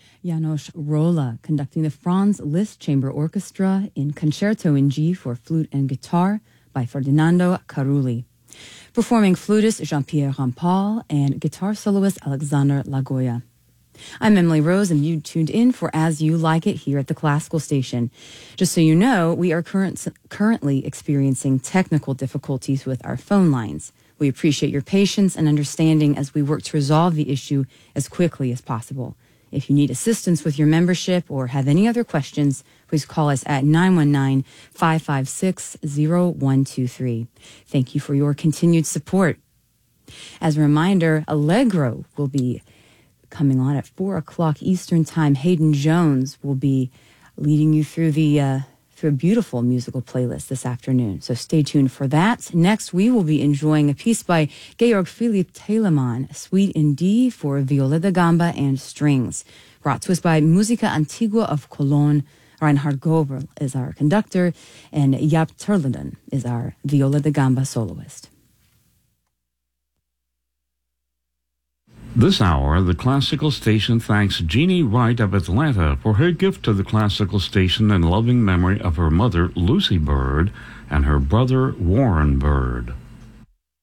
János Róla conducting the Franz Liszt Chamber Orchestra in Concerto in G for flute and guitar by Ferdinando Carulli. Performing flutist Jean-Pierre Rampal and guitar soloist Alexander Lagoya. I'm Emily Rose, and you tuned in for As You Like It here at the Classical Station. Just so you know, we are currently experiencing technical difficulties with our phone lines. We appreciate your patience and understanding as we work to resolve the issue as quickly as possible. If you need assistance with your membership or have any other questions, please call us at 919-556-0123. Thank you for your continued support. As a reminder, Allegro will be coming on at 4 o'clock Eastern Time. Hayden Jones will be leading you through through a beautiful musical playlist this afternoon. So stay tuned for that. Next, we will be enjoying a piece by Georg Philipp Telemann, Suite in D for viola da gamba and strings, brought to us by Musica Antigua of Cologne. Reinhard Goebel is our conductor, and Jaap Terleden is our viola da gamba soloist. This hour, the Classical Station thanks Jeannie Wright of Atlanta for her gift to the Classical Station in loving memory of her mother, Lucy Bird, and her brother, Warren Bird.